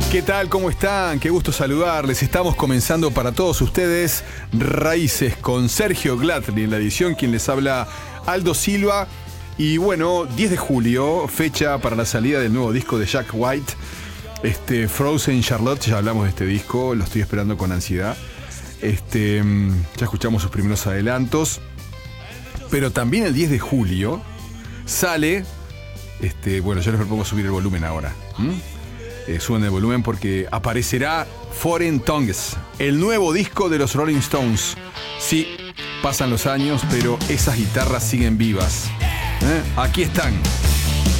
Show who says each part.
Speaker 1: ¿Qué tal? ¿Cómo están? Qué gusto saludarles. Estamos comenzando para todos ustedes Raíces con Sergio Gladney en la edición. Quien les habla, Aldo Silva. Y bueno, 10 de julio, fecha para la salida del nuevo disco de Jack White, Frozen Charlotte. Ya hablamos de este disco, lo estoy esperando con ansiedad. Ya escuchamos sus primeros adelantos. Pero también el 10 de julio sale, bueno, yo les propongo subir el volumen ahora. Suben el volumen porque aparecerá Foreign Tongues, el nuevo disco de los Rolling Stones. Sí, pasan los años, pero esas guitarras siguen vivas. Aquí están.